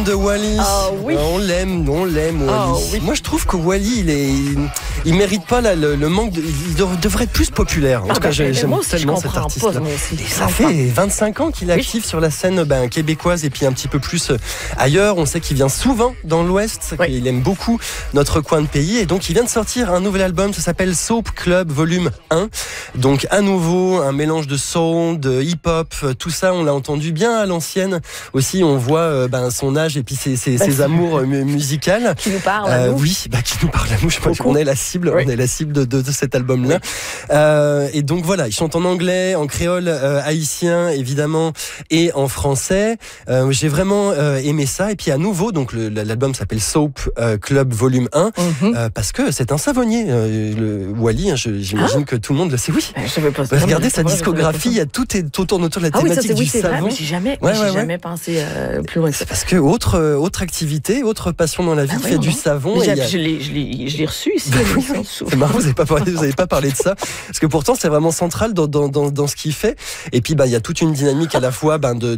de Wally. Oh, oui. On l'aime, Wally. Oh, oui. Moi, je trouve que Wally, il mérite pas le manque. Il devrait être plus populaire. En tout cas, j'aime tellement cet artiste-là. Ça fait 25 ans qu'il est actif sur la scène québécoise et puis un petit peu plus ailleurs. On sait qu'il vient souvent dans l'Ouest, qu'il aime beaucoup notre coin de pays. Et donc, il vient de sortir un nouvel album. Ça s'appelle Soap Club Volume 1. Donc, à nouveau, un mélange de soul, de hip-hop. Tout ça, on l'a entendu bien à l'ancienne. Aussi, on voit son âge et puis ses amours musicales. Qui nous parle à nous. Oui, qui nous parle à nous. Je pense qu'on est la cible. On est la cible de cet album-là. Et donc, voilà, ils chantent en anglais, en créole haïtien, évidemment, et en français. J'ai vraiment aimé ça. Et puis, à nouveau, donc l'album s'appelle Soap Club Volume 1, parce que c'est un savonnier. Le Wally, j'imagine que tout le monde le sait. Oui. Je savais pas ça. Regardez sa discographie, tout tourne autour de la thématique du savon. J'ai jamais pensé plus loin que ça. Parce que autre activité, autre passion dans la vie, il fait du savon. Je l'ai reçu ici. C'est marrant, vous n'avez pas parlé de ça. Parce que pourtant, c'est vraiment central dans ce qu'il fait. Et puis, il y a toute une dynamique à la fois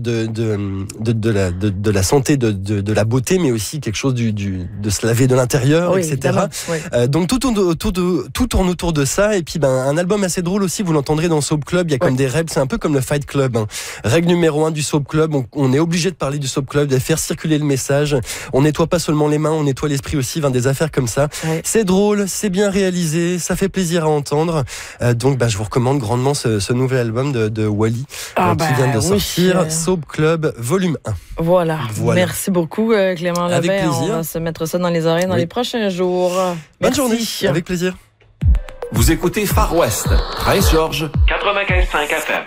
de la santé, de la beauté, mais aussi quelque chose de se laver de l'intérieur, etc. Donc, tout tourne autour de ça. Et puis, un album assez drôle aussi, vous l'entendrez dans Soap Club. Il y a comme des règles, c'est un peu comme le Fight Club. Règle numéro 1 du Soap Club, on est obligé de parler du Soap Club, de faire circuler le message. On nettoie pas seulement les mains, on nettoie l'esprit aussi, des affaires comme ça. C'est drôle, c'est bien réalisé, ça fait plaisir à entendre. Donc, je vous recommande grandement ce nouvel album de Wally qui vient de sortir, Soap Club Volume 1. Voilà. Merci beaucoup, Clément Levet. Avec plaisir. On va se mettre ça dans les oreilles dans les prochains jours. Bonne journée. Avec plaisir. Vous écoutez Far West, Prince George, 95.5 FM.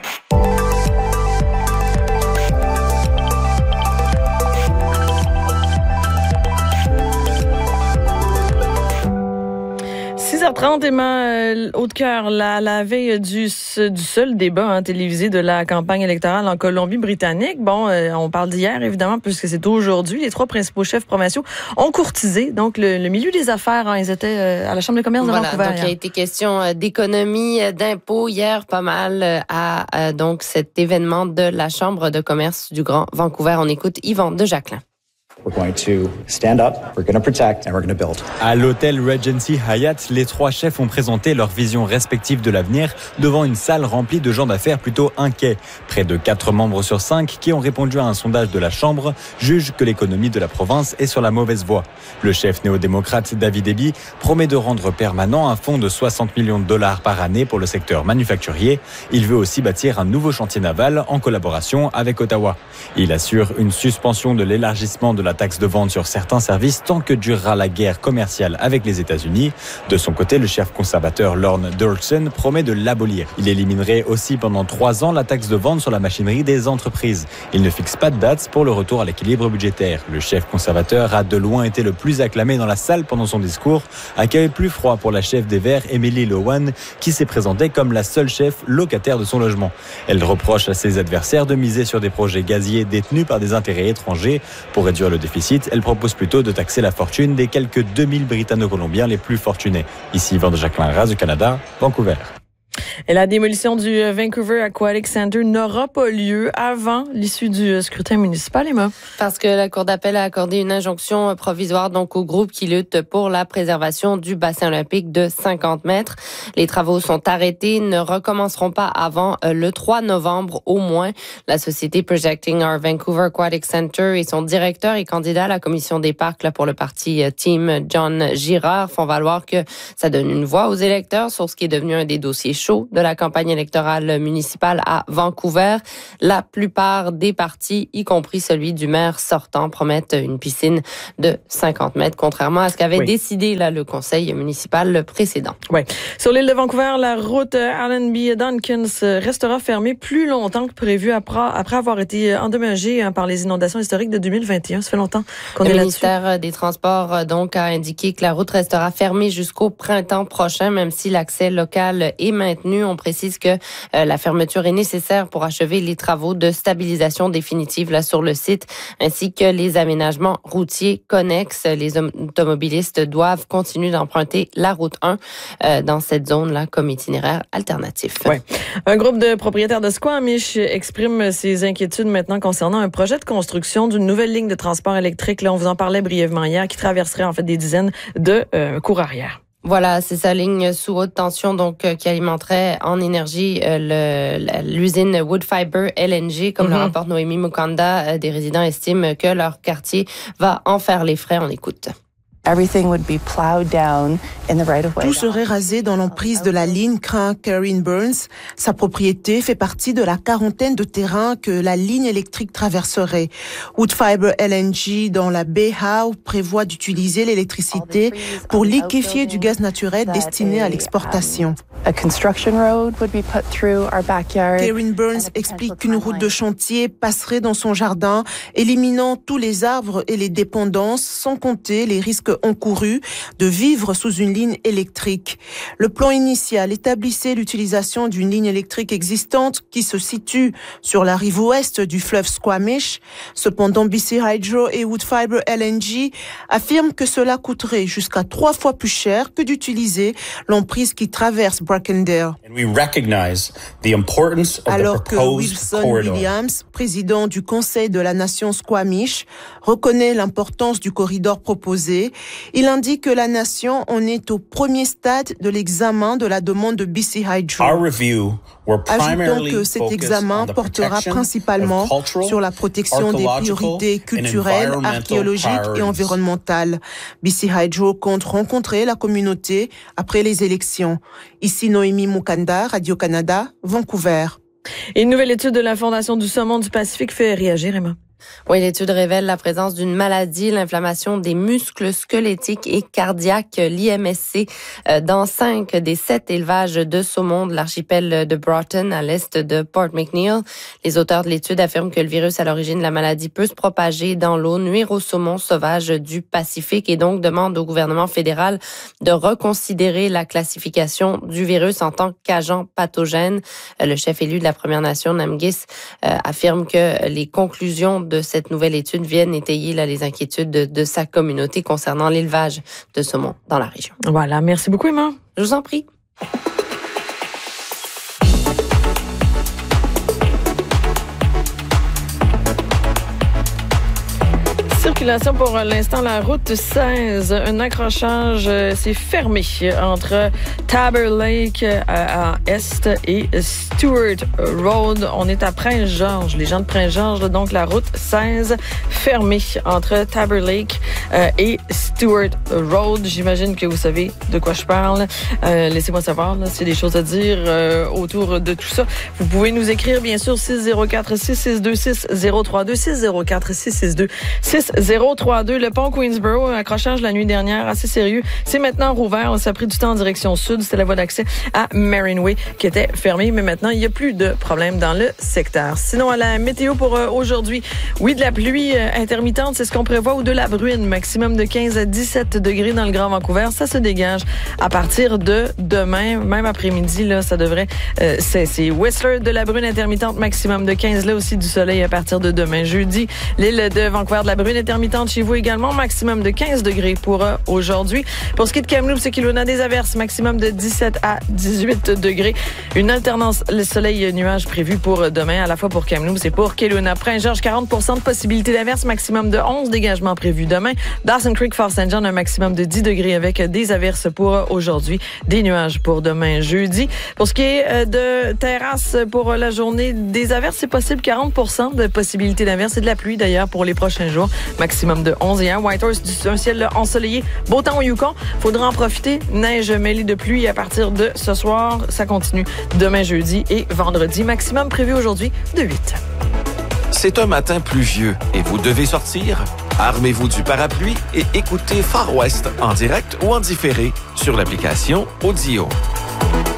H30, haut de cœur, la veille du seul débat télévisé de la campagne électorale en Colombie-Britannique. On parle d'hier, évidemment, puisque c'est aujourd'hui. Les 3 principaux chefs provinciaux ont courtisé donc le milieu des affaires. Ils étaient à la Chambre de commerce de Vancouver. Donc il a été question d'économie, d'impôts hier, pas mal à donc cet événement de la Chambre de commerce du Grand Vancouver. On écoute Yvan de Jacquelin. We're going to stand up, we're going to protect, and we're going to build. À l'hôtel Regency Hyatt, les 3 chefs ont présenté leur vision respective de l'avenir devant une salle remplie de gens d'affaires plutôt inquiets. Près de 4 membres sur 5 qui ont répondu à un sondage de la Chambre jugent que l'économie de la province est sur la mauvaise voie. Le chef néo-démocrate David Eby promet de rendre permanent un fonds de 60 millions de dollars par année pour le secteur manufacturier. Il veut aussi bâtir un nouveau chantier naval en collaboration avec Ottawa. Il assure une suspension de l'élargissement de la taxe de vente sur certains services tant que durera la guerre commerciale avec les États-Unis. De son côté, le chef conservateur Lorne Dorkson promet de l'abolir. Il éliminerait aussi pendant 3 ans la taxe de vente sur la machinerie des entreprises. Il ne fixe pas de date pour le retour à l'équilibre budgétaire. Le chef conservateur a de loin été le plus acclamé dans la salle pendant son discours, accueil plus froid pour la chef des Verts, Emily Lowan, qui s'est présentée comme la seule chef locataire de son logement. Elle reproche à ses adversaires de miser sur des projets gaziers détenus par des intérêts étrangers. Pour réduire le déficit, elle propose plutôt de taxer la fortune des quelques 2000 Britanno-Colombiens les plus fortunés. Ici, Yvan de Jacquelin, Radio-Canada, Vancouver. Et la démolition du Vancouver Aquatic Center n'aura pas lieu avant l'issue du scrutin municipal, Emma. Parce que la Cour d'appel a accordé une injonction provisoire donc au groupe qui lutte pour la préservation du bassin olympique de 50 mètres. Les travaux sont arrêtés, ne recommenceront pas avant le 3 novembre au moins. La société Projecting Our Vancouver Aquatic Center et son directeur et candidat à la commission des parcs pour le parti Team, John Girard, font valoir que ça donne une voix aux électeurs sur ce qui est devenu un des dossiers chauds de la campagne électorale municipale à Vancouver. La plupart des partis, y compris celui du maire sortant, promettent une piscine de 50 mètres, contrairement à ce qu'avait décidé le conseil municipal précédent. Oui. Sur l'île de Vancouver, la route Allenby-Duncans restera fermée plus longtemps que prévu après avoir été endommagée par les inondations historiques de 2021. Ça fait longtemps qu'on est là-dessus. Le ministère des Transports donc a indiqué que la route restera fermée jusqu'au printemps prochain, même si l'accès local est maintenu maintenu. On précise que la fermeture est nécessaire pour achever les travaux de stabilisation définitive là sur le site, ainsi que les aménagements routiers connexes. Les automobilistes doivent continuer d'emprunter la route 1 dans cette zone-là comme itinéraire alternatif. Ouais. Un groupe de propriétaires de Squamish exprime ses inquiétudes maintenant concernant un projet de construction d'une nouvelle ligne de transport électrique. Là, on vous en parlait brièvement hier, qui traverserait en fait des dizaines de cours arrière. Voilà, c'est sa ligne sous haute tension donc qui alimenterait en énergie l'usine Woodfibre LNG, comme le rapporte Noémie Mukanda. Des résidents estiment que leur quartier va en faire les frais. On écoute. Tout serait rasé dans l'emprise de la ligne, craint Karen Burns. Sa propriété fait partie de la quarantaine de terrains que la ligne électrique traverserait. Woodfibre LNG dans la baie Howe prévoit d'utiliser l'électricité pour liquéfier du gaz naturel destiné à l'exportation. Karen Burns explique qu'une route de chantier passerait dans son jardin, éliminant tous les arbres et les dépendances, sans compter les risques encourus de vivre sous une ligne électrique. Le plan initial établissait l'utilisation d'une ligne électrique existante qui se situe sur la rive ouest du fleuve Squamish. Cependant, BC Hydro et Woodfibre LNG affirment que cela coûterait jusqu'à 3 fois plus cher que d'utiliser l'emprise qui traverse Bracondale. Alors que Wilson Williams, président du Conseil de la Nation Squamish, reconnaît l'importance du corridor proposé, il indique que la nation en est au premier stade de l'examen de la demande de BC Hydro. Ajoutant que cet examen portera principalement sur la protection des priorités culturelles, archéologiques et environnementales. BC Hydro compte rencontrer la communauté après les élections. Ici Noémie Mukanda, Radio-Canada, Vancouver. Et une nouvelle étude de la Fondation du Saumon du Pacifique fait réagir, Emma. Oui, l'étude révèle la présence d'une maladie, l'inflammation des muscles squelettiques et cardiaques, l'IMSC, dans 5 des 7 élevages de saumon de l'archipel de Broughton, à l'est de Port McNeill. Les auteurs de l'étude affirment que le virus à l'origine de la maladie peut se propager dans l'eau, nuire aux saumons sauvages du Pacifique et donc demande au gouvernement fédéral de reconsidérer la classification du virus en tant qu'agent pathogène. Le chef élu de la Première Nation, Namgis, affirme que les conclusions de cette nouvelle étude viennent étayer les inquiétudes de sa communauté concernant l'élevage de saumon dans la région. Voilà, merci beaucoup, Emma. Je vous en prie. Circulation pour l'instant, la route 16. Un accrochage s'est fermé entre Tabor Lake à est et Stewart Road. On est à Prince-Georges. Les gens de Prince-Georges, donc la route 16 fermée entre Tabor Lake et Stewart Road. J'imagine que vous savez de quoi je parle. Laissez-moi savoir s'il y a des choses à dire autour de tout ça. Vous pouvez nous écrire, bien sûr, 604-662-6032, 604-662-6032. 032, le pont Queensborough, accrochage la nuit dernière, assez sérieux. C'est maintenant rouvert. On s'est pris du temps en direction sud. C'était la voie d'accès à Marineway qui était fermée, mais maintenant, il n'y a plus de problème dans le secteur. Sinon, à la météo pour aujourd'hui, oui, de la pluie intermittente, c'est ce qu'on prévoit, ou de la bruine, maximum de 15 à 17 degrés dans le Grand Vancouver. Ça se dégage à partir de demain, même après-midi, là, ça devrait cesser. Whistler, de la bruine intermittente, maximum de 15, là aussi du soleil à partir de demain. Jeudi, l'île de Vancouver, de la bruine intermittente chez vous également, maximum de 15 degrés pour aujourd'hui. Pour ce qui est de Kamloops et Kelowna, des averses, maximum de 17 à 18 degrés. Une alternance le soleil-nuage prévue pour demain, à la fois pour Kamloops et pour Kelowna. Prince-Georges, 40% de possibilité d'averses, maximum de 11 dégagements prévus demain. Dawson Creek, Fort St. John, un maximum de 10 degrés avec des averses pour aujourd'hui, des nuages pour demain jeudi. Pour ce qui est de terrasse pour la journée, des averses, c'est possible, 40% de possibilité d'averses et de la pluie d'ailleurs pour les prochains jours. Maximum de 11 et 1. Whitehorse, un ciel ensoleillé. Beau temps au Yukon. Faudra en profiter. Neige mêlée de pluie à partir de ce soir. Ça continue demain jeudi et vendredi. Maximum prévu aujourd'hui de 8. C'est un matin pluvieux et vous devez sortir? Armez-vous du parapluie et écoutez Far West en direct ou en différé sur l'application Audio.